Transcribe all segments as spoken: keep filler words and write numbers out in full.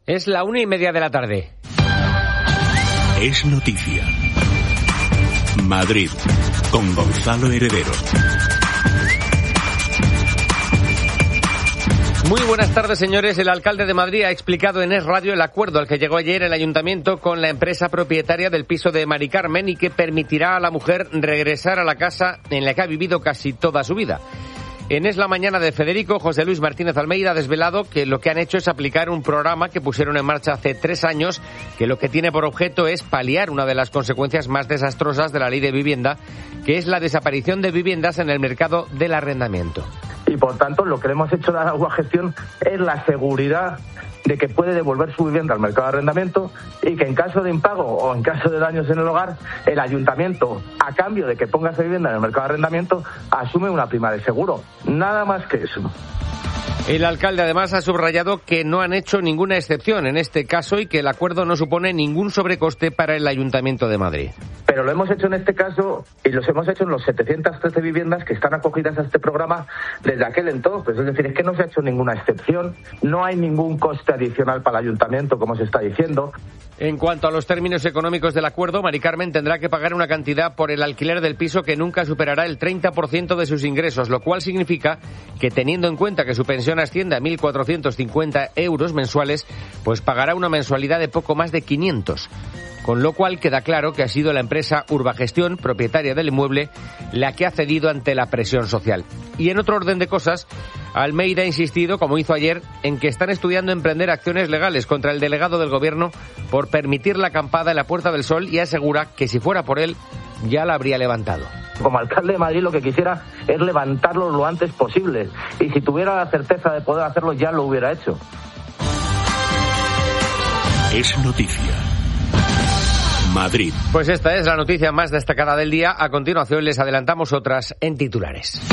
Es la una y media de la tarde. Es noticia. Madrid, con Gonzalo Heredero. Muy buenas tardes, señores. El alcalde de Madrid ha explicado en Es Radio el acuerdo al que llegó ayer el ayuntamiento con la empresa propietaria del piso de Mari Carmen y que permitirá a la mujer regresar a la casa en la que ha vivido casi toda su vida. En Es la Mañana de Federico, José Luis Martínez Almeida ha desvelado que lo que han hecho es aplicar un programa que pusieron en marcha hace tres años, que lo que tiene por objeto es paliar una de las consecuencias más desastrosas de la ley de vivienda, que es la desaparición de viviendas en el mercado del arrendamiento. Y por tanto, lo que le hemos hecho a la Agua Gestión es la seguridad de que puede devolver su vivienda al mercado de arrendamiento y que en caso de impago o en caso de daños en el hogar, el ayuntamiento, a cambio de que ponga esa vivienda en el mercado de arrendamiento, asume una prima de seguro. Nada más que eso. El alcalde además ha subrayado que no han hecho ninguna excepción en este caso y que el acuerdo no supone ningún sobrecoste para el Ayuntamiento de Madrid. Pero lo hemos hecho en este caso y los hemos hecho en los setecientas trece viviendas que están acogidas a este programa desde aquel entonces. Es decir, es que no se ha hecho ninguna excepción, no hay ningún coste adicional para el Ayuntamiento, como se está diciendo. En cuanto a los términos económicos del acuerdo, Mari Carmen tendrá que pagar una cantidad por el alquiler del piso que nunca superará el treinta por ciento de sus ingresos, lo cual significa que, teniendo en cuenta que su pensión asciende a mil cuatrocientos cincuenta euros mensuales, pues pagará una mensualidad de poco más de quinientos. Con lo cual queda claro que ha sido la empresa Urbagestión, propietaria del inmueble, la que ha cedido ante la presión social. Y en otro orden de cosas, Almeida ha insistido, como hizo ayer, en que están estudiando emprender acciones legales contra el delegado del Gobierno por permitir la acampada en la Puerta del Sol y asegura que si fuera por él, ya la habría levantado. Como alcalde de Madrid lo que quisiera es levantarlo lo antes posible y si tuviera la certeza de poder hacerlo ya lo hubiera hecho. Es noticia. Madrid. Pues esta es la noticia más destacada del día. A continuación les adelantamos otras en titulares.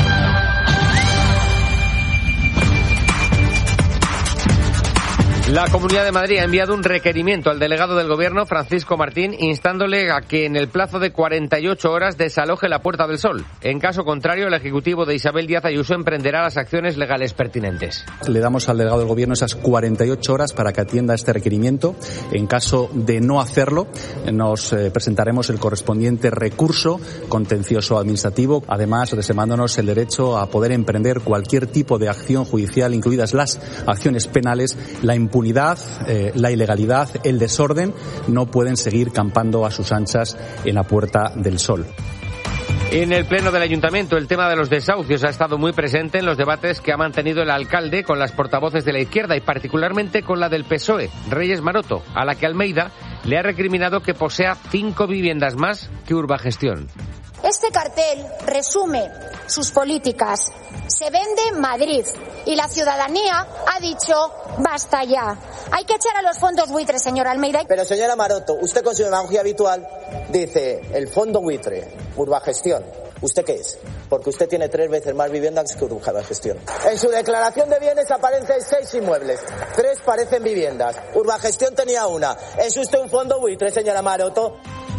La Comunidad de Madrid ha enviado un requerimiento al delegado del Gobierno, Francisco Martín, instándole a que en el plazo de cuarenta y ocho horas desaloje la Puerta del Sol. En caso contrario, el Ejecutivo de Isabel Díaz Ayuso emprenderá las acciones legales pertinentes. Le damos al delegado del Gobierno esas cuarenta y ocho horas para que atienda este requerimiento. En caso de no hacerlo, nos eh, presentaremos el correspondiente recurso contencioso administrativo, además reservándonos el derecho a poder emprender cualquier tipo de acción judicial, incluidas las acciones penales. La impunidad Eh, la ilegalidad, el desorden, no pueden seguir campando a sus anchas en la Puerta del Sol. En el Pleno del Ayuntamiento, el tema de los desahucios ha estado muy presente en los debates que ha mantenido el alcalde con las portavoces de la izquierda y particularmente con la del P S O E, Reyes Maroto, a la que Almeida le ha recriminado que posea cinco viviendas más que Urbagestión. Este cartel resume sus políticas. Se vende Madrid y la ciudadanía ha dicho basta ya. Hay que echar a los fondos buitres, señora Almeida. Pero señora Maroto, usted con su demagogia habitual dice el fondo buitre, Urbagestión. ¿Usted qué es? Porque usted tiene tres veces más viviendas que Urbagestión. En su declaración de bienes aparecen seis inmuebles, tres parecen viviendas. Urbagestión tenía una. ¿Es usted un fondo buitre, señora Maroto?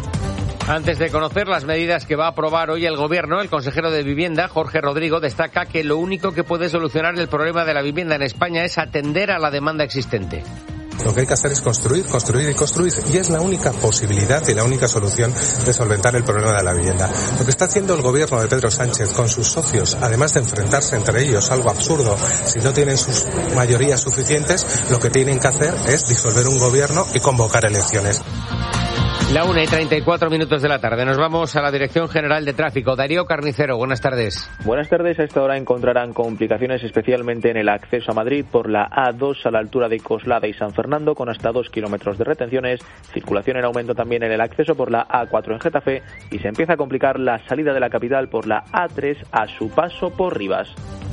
Antes de conocer las medidas que va a aprobar hoy el Gobierno, el consejero de Vivienda, Jorge Rodrigo, destaca que lo único que puede solucionar el problema de la vivienda en España es atender a la demanda existente. Lo que hay que hacer es construir, construir y construir, y es la única posibilidad y la única solución de solventar el problema de la vivienda. Lo que está haciendo el gobierno de Pedro Sánchez con sus socios, además de enfrentarse entre ellos, algo absurdo, si no tienen sus mayorías suficientes, lo que tienen que hacer es disolver un gobierno y convocar elecciones. La una y treinta y cuatro minutos de la tarde. Nos vamos a la Dirección General de Tráfico. Darío Carnicero, buenas tardes. Buenas tardes. A esta hora encontrarán complicaciones especialmente en el acceso a Madrid por la A dos a la altura de Coslada y San Fernando, con hasta dos kilómetros de retenciones. Circulación en aumento también en el acceso por la A cuatro en Getafe y se empieza a complicar la salida de la capital por la A tres a su paso por Rivas.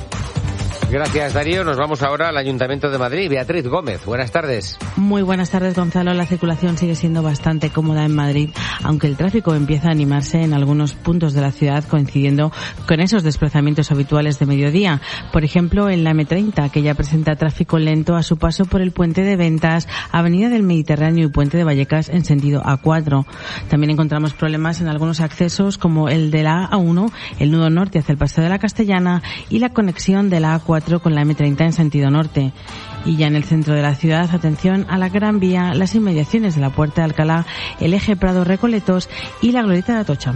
Gracias, Darío. Nos vamos ahora al Ayuntamiento de Madrid. Beatriz Gómez, buenas tardes. Muy buenas tardes, Gonzalo. La circulación sigue siendo bastante cómoda en Madrid, aunque el tráfico empieza a animarse en algunos puntos de la ciudad, coincidiendo con esos desplazamientos habituales de mediodía. Por ejemplo, en la eme treinta, que ya presenta tráfico lento a su paso por el Puente de Ventas, Avenida del Mediterráneo y Puente de Vallecas en sentido A cuatro. También encontramos problemas en algunos accesos, como el de la A uno, el nudo norte hacia el Paseo de la Castellana y la conexión de la A cuatro cuatro con la eme treinta en sentido norte. Y ya en el centro de la ciudad, atención a la Gran Vía, las inmediaciones de la Puerta de Alcalá, el eje Prado-Recoletos y la Glorieta de Atocha.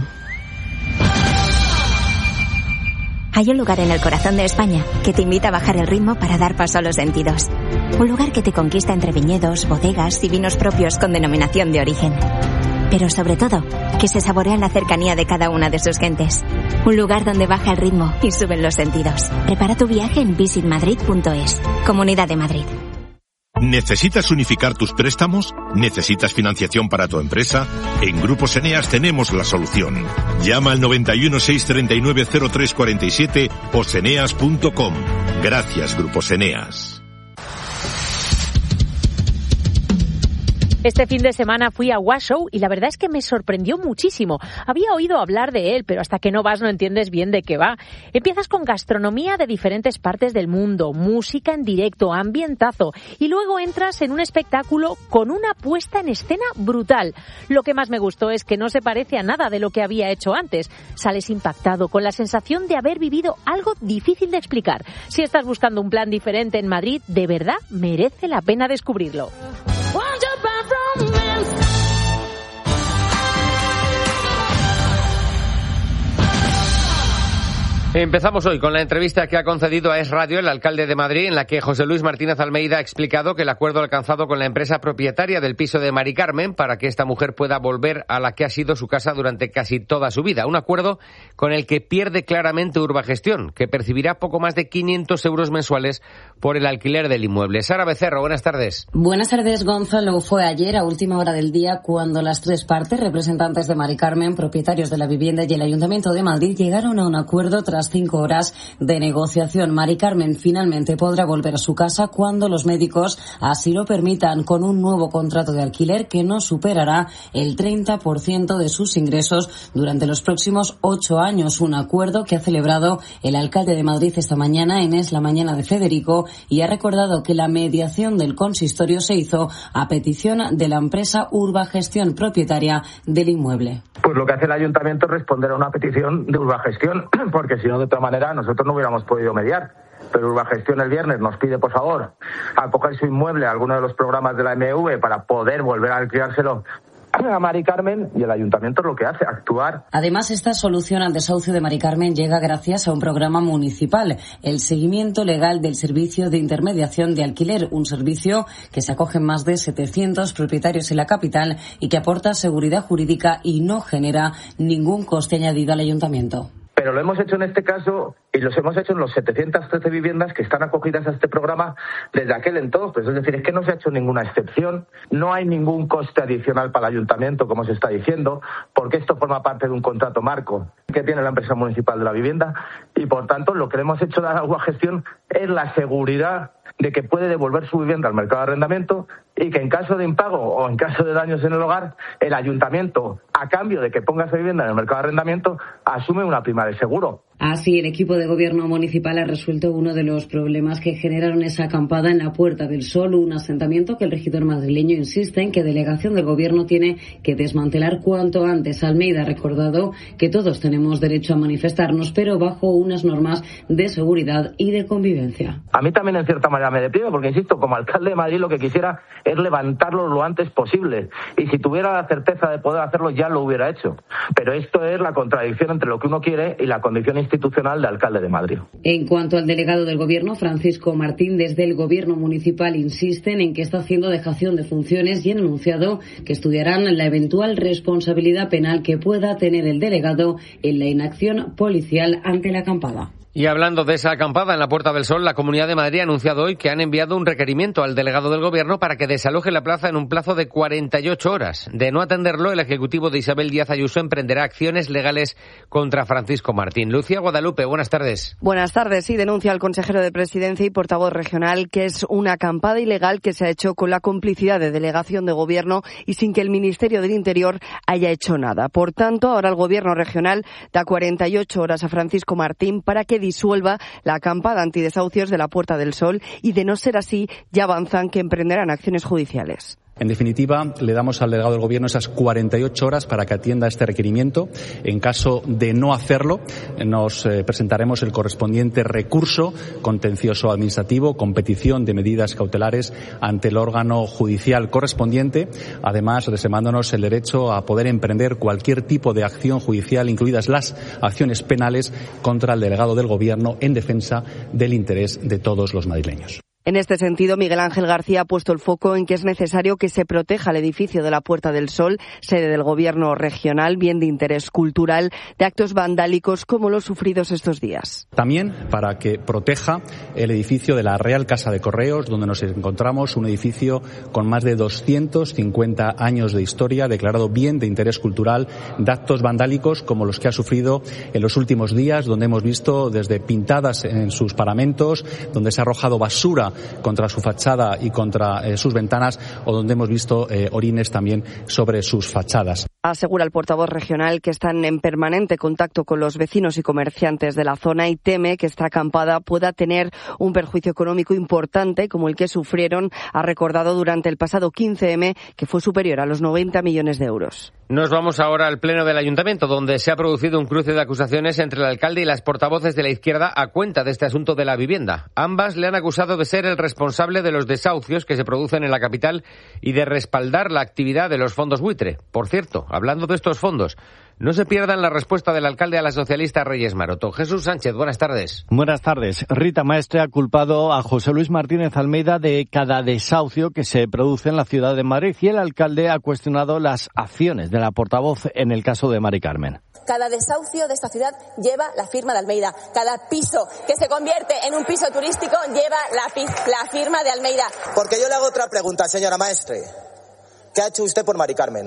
Hay un lugar en el corazón de España que te invita a bajar el ritmo para dar paso a los sentidos. Un lugar que te conquista entre viñedos, bodegas y vinos propios con denominación de origen. Pero sobre todo, que se saborea en la cercanía de cada una de sus gentes. Un lugar donde baja el ritmo y suben los sentidos. Prepara tu viaje en visit madrid punto es. Comunidad de Madrid. ¿Necesitas unificar tus préstamos? ¿Necesitas financiación para tu empresa? En Grupos Eneas tenemos la solución. Llama al noventa y uno, seiscientos treinta y nueve, cero tres cuarenta y siete o seneas punto com. Gracias, Grupos Eneas. Este fin de semana fui a Washoe y la verdad es que me sorprendió muchísimo. Había oído hablar de él, pero hasta que no vas no entiendes bien de qué va. Empiezas con gastronomía de diferentes partes del mundo, música en directo, ambientazo, y luego entras en un espectáculo con una puesta en escena brutal. Lo que más me gustó es que no se parece a nada de lo que había hecho antes. Sales impactado, con la sensación de haber vivido algo difícil de explicar. Si estás buscando un plan diferente en Madrid, de verdad merece la pena descubrirlo. Empezamos hoy con la entrevista que ha concedido a Es Radio el alcalde de Madrid, en la que José Luis Martínez Almeida ha explicado que el acuerdo alcanzado con la empresa propietaria del piso de Mari Carmen para que esta mujer pueda volver a la que ha sido su casa durante casi toda su vida. Un acuerdo con el que pierde claramente Urbagestión, que percibirá poco más de quinientos euros mensuales por el alquiler del inmueble. Sara Becerro, buenas tardes. Buenas tardes, Gonzalo. Fue ayer, a última hora del día, cuando las tres partes, representantes de Mari Carmen, propietarios de la vivienda y el Ayuntamiento de Madrid, llegaron a un acuerdo tras cinco horas de negociación. Mari Carmen finalmente podrá volver a su casa cuando los médicos así lo permitan, con un nuevo contrato de alquiler que no superará el treinta por ciento de sus ingresos durante los próximos ocho años. Un acuerdo que ha celebrado el alcalde de Madrid esta mañana en Es la Mañana de Federico, y ha recordado que la mediación del consistorio se hizo a petición de la empresa Urbagestión, propietaria del inmueble. Pues lo que hace el ayuntamiento es responder a una petición de Urbagestión, porque si no, de otra manera, nosotros no hubiéramos podido mediar. Pero Urbagestión el viernes nos pide, por favor, acoger su inmueble a alguno de los programas de la eme ve para poder volver a alquilárselo a Mari Carmen, y el ayuntamiento es lo que hace, actuar. Además, esta solución al desahucio de Mari Carmen llega gracias a un programa municipal, el seguimiento legal del servicio de intermediación de alquiler, un servicio que se acogen más de setecientos propietarios en la capital y que aporta seguridad jurídica y no genera ningún coste añadido al ayuntamiento. Pero lo hemos hecho en este caso y los hemos hecho en los setecientas trece viviendas que están acogidas a este programa desde aquel entonces. Es decir, es que no se ha hecho ninguna excepción, no hay ningún coste adicional para el ayuntamiento, como se está diciendo, porque esto forma parte de un contrato marco que tiene la empresa municipal de la vivienda, y por tanto lo que le hemos hecho dar a Urbagestión es la seguridad de que puede devolver su vivienda al mercado de arrendamiento, y que en caso de impago o en caso de daños en el hogar, el ayuntamiento, a cambio de que ponga esa vivienda en el mercado de arrendamiento, asume una prima de seguro. Así, el equipo de gobierno municipal ha resuelto uno de los problemas que generaron esa acampada en la Puerta del Sol, un asentamiento que el regidor madrileño insiste en que delegación del gobierno tiene que desmantelar cuanto antes. Almeida ha recordado que todos tenemos derecho a manifestarnos, pero bajo unas normas de seguridad y de convivencia. A mí también, en cierta manera, me deprime, porque, insisto, como alcalde de Madrid lo que quisiera es levantarlo lo antes posible, y si tuviera la certeza de poder hacerlo ya lo hubiera hecho. Pero esto es la contradicción entre lo que uno quiere y la condición institucional de alcalde de Madrid. En cuanto al delegado del gobierno, Francisco Martín, desde el gobierno municipal insisten en que está haciendo dejación de funciones y han anunciado que estudiarán la eventual responsabilidad penal que pueda tener el delegado en la inacción policial ante la acampada. Y hablando de esa acampada en la Puerta del Sol, la Comunidad de Madrid ha anunciado hoy que han enviado un requerimiento al delegado del Gobierno para que desaloje la plaza en un plazo de cuarenta y ocho horas. De no atenderlo, el Ejecutivo de Isabel Díaz Ayuso emprenderá acciones legales contra Francisco Martín. Lucía Guadalupe, buenas tardes. Buenas tardes. Sí, denuncia al consejero de Presidencia y portavoz regional que es una acampada ilegal que se ha hecho con la complicidad de delegación de Gobierno y sin que el Ministerio del Interior haya hecho nada. Por tanto, ahora el Gobierno regional da cuarenta y ocho horas a Francisco Martín para que disuelva la acampada antidesahucios de la Puerta del Sol, y de no ser así ya avanzan que emprenderán acciones judiciales. En definitiva, le damos al delegado del Gobierno esas cuarenta y ocho horas para que atienda este requerimiento. En caso de no hacerlo, nos eh, presentaremos el correspondiente recurso contencioso administrativo con petición de medidas cautelares ante el órgano judicial correspondiente, además reservándonos el derecho a poder emprender cualquier tipo de acción judicial, incluidas las acciones penales contra el delegado del Gobierno en defensa del interés de todos los madrileños. En este sentido, Miguel Ángel García ha puesto el foco en que es necesario que se proteja el edificio de la Puerta del Sol, sede del Gobierno regional, bien de interés cultural, de actos vandálicos como los sufridos estos días. También para que proteja el edificio de la Real Casa de Correos, donde nos encontramos, un edificio con más de doscientos cincuenta años de historia, declarado bien de interés cultural, de actos vandálicos como los que ha sufrido en los últimos días, donde hemos visto desde pintadas en sus paramentos, donde se ha arrojado basura contra su fachada y contra eh, sus ventanas, o donde hemos visto eh, orines también sobre sus fachadas. Asegura el portavoz regional que están en permanente contacto con los vecinos y comerciantes de la zona y teme que esta acampada pueda tener un perjuicio económico importante como el que sufrieron, ha recordado, durante el pasado quince eme, que fue superior a los noventa millones de euros. Nos vamos ahora al Pleno del Ayuntamiento, donde se ha producido un cruce de acusaciones entre el alcalde y las portavoces de la izquierda a cuenta de este asunto de la vivienda. Ambas le han acusado de ser el responsable de los desahucios que se producen en la capital y de respaldar la actividad de los fondos buitre. Por cierto, hablando de estos fondos, no se pierdan la respuesta del alcalde a la socialista Reyes Maroto. Jesús Sánchez, buenas tardes. Buenas tardes. Rita Maestre ha culpado a José Luis Martínez Almeida de cada desahucio que se produce en la ciudad de Madrid y el alcalde ha cuestionado las acciones de la portavoz en el caso de Mari Carmen. Cada desahucio de esta ciudad lleva la firma de Almeida. Cada piso que se convierte en un piso turístico lleva la, la firma de Almeida. Porque yo le hago otra pregunta, señora Maestre. ¿Qué ha hecho usted por Mari Carmen?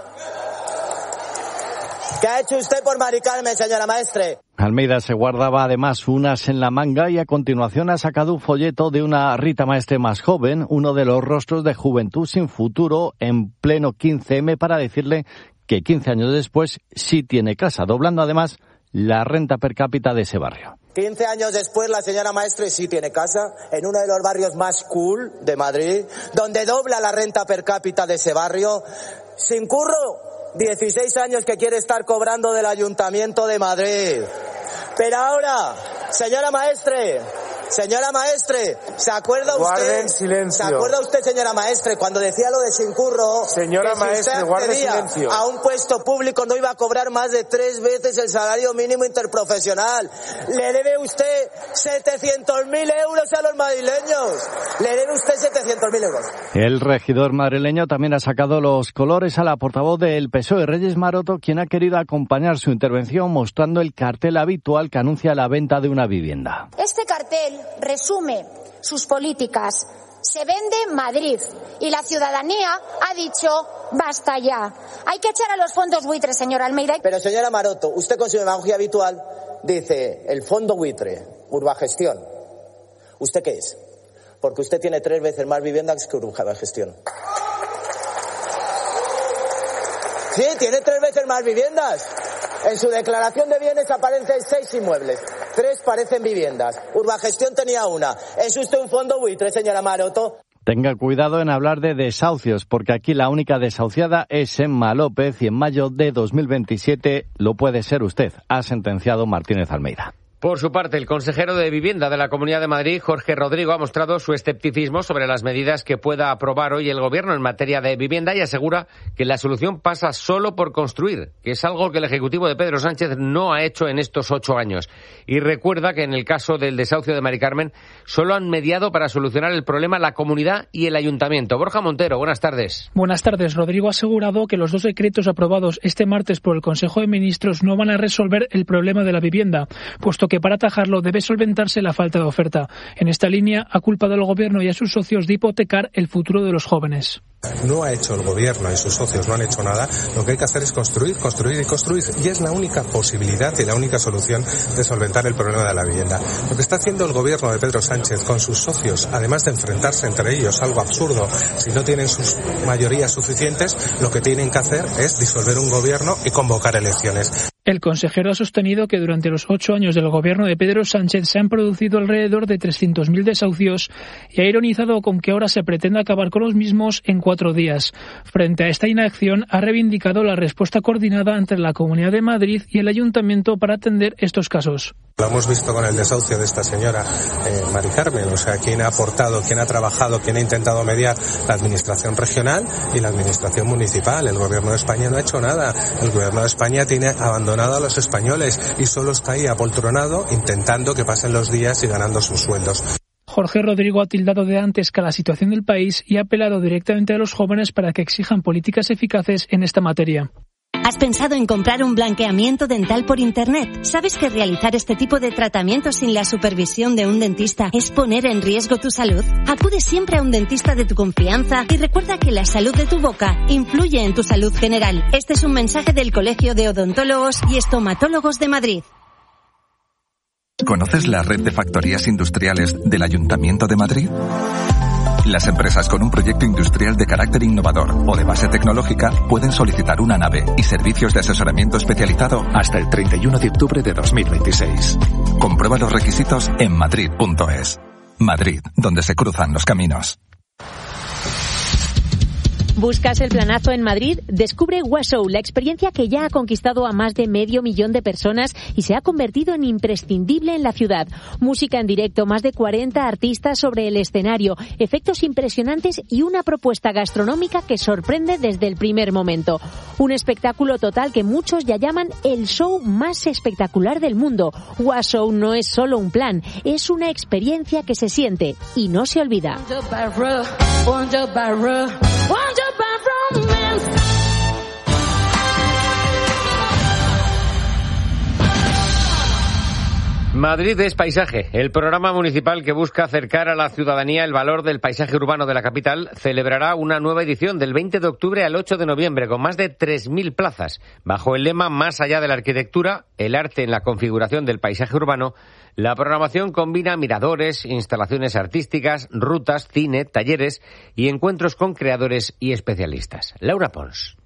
¿Qué ha hecho usted por Mari Carmen, señora Maestre? Almeida se guardaba además unas en la manga y a continuación ha sacado un folleto de una Rita Maestre más joven, uno de los rostros de Juventud sin Futuro, en pleno quince eme, para decirle que quince años después sí tiene casa, doblando además la renta per cápita de ese barrio. quince años después la señora Maestre sí tiene casa en uno de los barrios más cool de Madrid, donde dobla la renta per cápita de ese barrio, sin curro, dieciséis años que quiere estar cobrando del Ayuntamiento de Madrid. Pero ahora, señora Maestre, señora Maestre, ¿se acuerda usted? Guarden silencio. ¿Se acuerda usted, señora Maestre, cuando decía lo de sin curro? Señora que si Maestre, usted guarde accedía silencio. a un puesto público no iba a cobrar más de tres veces el salario mínimo interprofesional. Le debe usted setecientos mil euros a los madrileños. Le debe usted setecientos mil euros. El regidor madrileño también ha sacado los colores a la portavoz del P S O E, Reyes Maroto, quien ha querido acompañar su intervención mostrando el cartel habitual que anuncia la venta de una vivienda. Este cartel resume sus políticas. Se vende Madrid y la ciudadanía ha dicho basta ya. Hay que echar a los fondos buitre, señora Almeida. Pero señora Maroto, usted con su demagogia habitual dice el fondo buitre, Urbagestión. ¿Usted qué es? Porque usted tiene tres veces más viviendas que Urbagestión. Sí, tiene tres veces más viviendas. En su declaración de bienes aparecen seis inmuebles. Tres parecen viviendas. Urbagestión tenía una. ¿Es usted un fondo buitre, señora Maroto? Tenga cuidado en hablar de desahucios, porque aquí la única desahuciada es Emma López y en mayo de dos mil veintisiete lo puede ser usted, ha sentenciado Martínez Almeida. Por su parte, el consejero de Vivienda de la Comunidad de Madrid, Jorge Rodrigo, ha mostrado su escepticismo sobre las medidas que pueda aprobar hoy el Gobierno en materia de vivienda y asegura que la solución pasa solo por construir, que es algo que el Ejecutivo de Pedro Sánchez no ha hecho en estos ocho años. Y recuerda que en el caso del desahucio de Mari Carmen solo han mediado para solucionar el problema la Comunidad y el Ayuntamiento. Borja Montero, buenas tardes. Buenas tardes. Rodrigo ha asegurado que los dos decretos aprobados este martes por el Consejo de Ministros no van a resolver el problema de la vivienda, puesto que para atajarlo debe solventarse la falta de oferta. En esta línea ha culpado al Gobierno y a sus socios de hipotecar el futuro de los jóvenes. No ha hecho el Gobierno y sus socios, no han hecho nada. Lo que hay que hacer es construir, construir y construir. Y es la única posibilidad y la única solución de solventar el problema de la vivienda. Lo que está haciendo el Gobierno de Pedro Sánchez con sus socios, además de enfrentarse entre ellos, algo absurdo, si no tienen sus mayorías suficientes, lo que tienen que hacer es disolver un Gobierno y convocar elecciones. El consejero ha sostenido que durante los ocho años del gobierno de Pedro Sánchez se han producido alrededor de trescientos mil desahucios y ha ironizado con que ahora se pretende acabar con los mismos en cuatro días. Frente a esta inacción, ha reivindicado la respuesta coordinada entre la Comunidad de Madrid y el Ayuntamiento para atender estos casos. Lo hemos visto con el desahucio de esta señora eh, Mari Carmen, o sea, quien ha aportado, quien ha trabajado, quien ha intentado mediar, la administración regional y la administración municipal. El gobierno de España no ha hecho nada. El gobierno de España tiene abandonado a los españoles y solo está ahí apoltronado intentando que pasen los días y ganando sus sueldos. Jorge Rodrigo ha tildado de antesca la situación del país y ha apelado directamente a los jóvenes para que exijan políticas eficaces en esta materia. ¿Has pensado en comprar un blanqueamiento dental por Internet? ¿Sabes que realizar este tipo de tratamiento sin la supervisión de un dentista es poner en riesgo tu salud? Acude siempre a un dentista de tu confianza y recuerda que la salud de tu boca influye en tu salud general. Este es un mensaje del Colegio de Odontólogos y Estomatólogos de Madrid. ¿Conoces la red de factorías industriales del Ayuntamiento de Madrid? Las empresas con un proyecto industrial de carácter innovador o de base tecnológica pueden solicitar una nave y servicios de asesoramiento especializado hasta el treinta y uno de octubre de dos mil veintiséis. Comprueba los requisitos en madrid punto es. Madrid, donde se cruzan los caminos. ¿Buscas el planazo en Madrid? Descubre Washow, la experiencia que ya ha conquistado a más de medio millón de personas y se ha convertido en imprescindible en la ciudad. Música en directo, más de cuarenta artistas sobre el escenario, efectos impresionantes y una propuesta gastronómica que sorprende desde el primer momento. Un espectáculo total que muchos ya llaman el show más espectacular del mundo. Washow no es solo un plan, es una experiencia que se siente y no se olvida. Madrid es paisaje. El programa municipal que busca acercar a la ciudadanía el valor del paisaje urbano de la capital celebrará una nueva edición del veinte de octubre al ocho de noviembre con más de tres mil plazas. Bajo el lema Más allá de la arquitectura, el arte en la configuración del paisaje urbano, la programación combina miradores, instalaciones artísticas, rutas, cine, talleres y encuentros con creadores y especialistas. Laura Pons.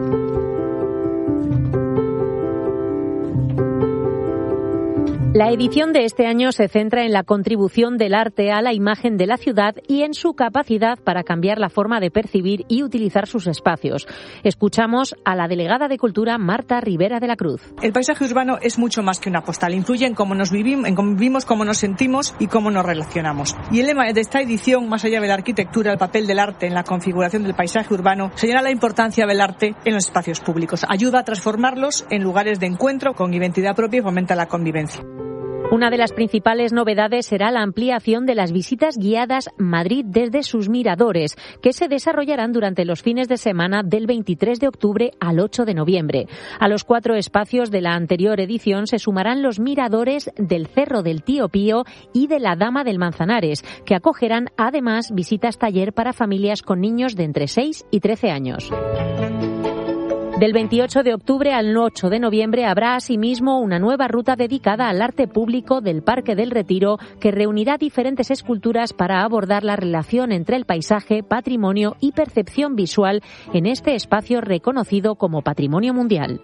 La edición de este año se centra en la contribución del arte a la imagen de la ciudad y en su capacidad para cambiar la forma de percibir y utilizar sus espacios. Escuchamos a la delegada de Cultura, Marta Rivera de la Cruz. El paisaje urbano es mucho más que una postal. Influye en cómo nos vivimos, en cómo vivimos, cómo nos sentimos y cómo nos relacionamos. Y el lema de esta edición, Más allá de la arquitectura, el papel del arte en la configuración del paisaje urbano, señala la importancia del arte en los espacios públicos. Ayuda a transformarlos en lugares de encuentro con identidad propia y fomenta la convivencia. Una de las principales novedades será la ampliación de las visitas guiadas Madrid desde sus miradores, que se desarrollarán durante los fines de semana del veintitrés de octubre al ocho de noviembre. A los cuatro espacios de la anterior edición se sumarán los miradores del Cerro del Tío Pío y de la Dama del Manzanares, que acogerán además visitas taller para familias con niños de entre seis y trece años. Del veintiocho de octubre al ocho de noviembre habrá asimismo una nueva ruta dedicada al arte público del Parque del Retiro que reunirá diferentes esculturas para abordar la relación entre el paisaje, patrimonio y percepción visual en este espacio reconocido como Patrimonio Mundial.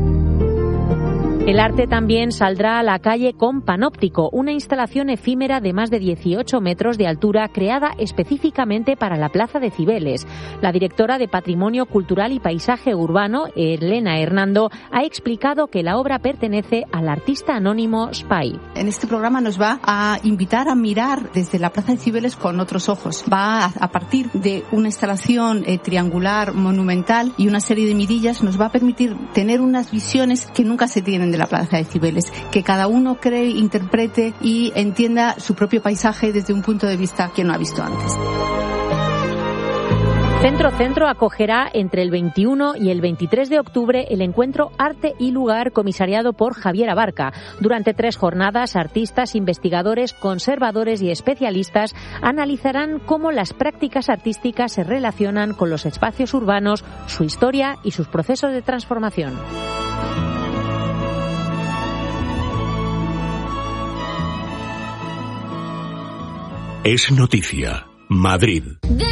El arte también saldrá a la calle con Panóptico, una instalación efímera de más de dieciocho metros de altura creada específicamente para la Plaza de Cibeles. La directora de Patrimonio Cultural y Paisaje Urbano, Elena Hernando, ha explicado que la obra pertenece al artista anónimo Spy. En este programa nos va a invitar a mirar desde la Plaza de Cibeles con otros ojos. Va a, a partir de una instalación eh, triangular, monumental y una serie de mirillas, nos va a permitir tener unas visiones que nunca se tienen de la Plaza de Cibeles, que cada uno cree, interprete y entienda su propio paisaje desde un punto de vista que no ha visto antes. Centro Centro acogerá entre el veintiuno y el veintitrés de octubre el encuentro Arte y Lugar comisariado por Javier Abarca. Durante tres jornadas, artistas, investigadores, conservadores y especialistas analizarán cómo las prácticas artísticas se relacionan con los espacios urbanos, su historia y sus procesos de transformación. Es noticia. Madrid.